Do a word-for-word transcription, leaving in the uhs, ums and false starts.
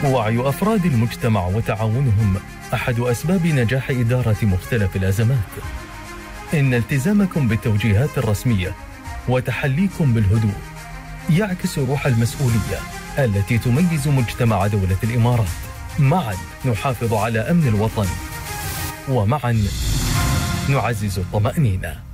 وعي أفراد المجتمع وتعاونهم أحد أسباب نجاح إدارة مختلف الأزمات. إن التزامكم بالتوجيهات الرسمية وتحليكم بالهدوء يعكس روح المسؤولية التي تميز مجتمع دولة الإمارات. معا نحافظ على أمن الوطن، ومعا نعزز الطمأنينة.